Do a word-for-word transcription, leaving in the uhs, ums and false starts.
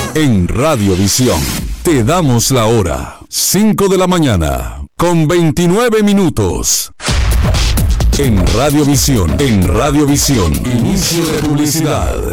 En Radiovisión te damos la hora. cinco de la mañana con veintinueve minutos. En Radiovisión, en Radiovisión, inicio de publicidad.